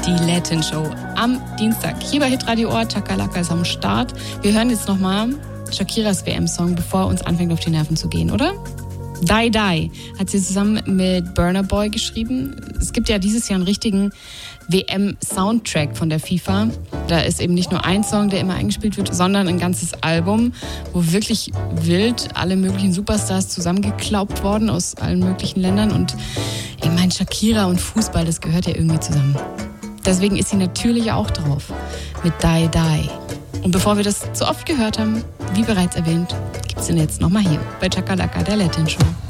Die Latin Show am Dienstag. Hier bei Hitradio Ohr, Chakalaka ist am Start. Wir hören jetzt nochmal Shakiras WM-Song, bevor uns anfängt auf die Nerven zu gehen, oder? Die Die hat sie zusammen mit Burna Boy geschrieben. Es gibt ja dieses Jahr einen richtigen WM-Soundtrack von der FIFA. Da ist eben nicht nur ein Song, der immer eingespielt wird, sondern ein ganzes Album, wo wirklich wild alle möglichen Superstars zusammengeklaubt worden aus allen möglichen Ländern. Und ich meine, Shakira und Fußball, das gehört ja irgendwie zusammen. Deswegen ist sie natürlich auch drauf mit Die Die. Und bevor wir das zu oft gehört haben, wie bereits erwähnt, gibt's den jetzt nochmal hier bei Chakalaka, der Latin Show.